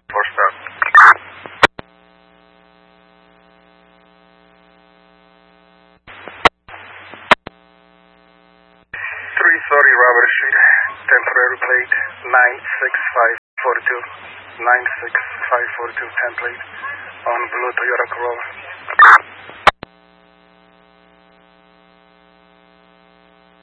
For start. 330 Robert Street, temporary plate 96542, 96542, template on blue Toyota Corolla.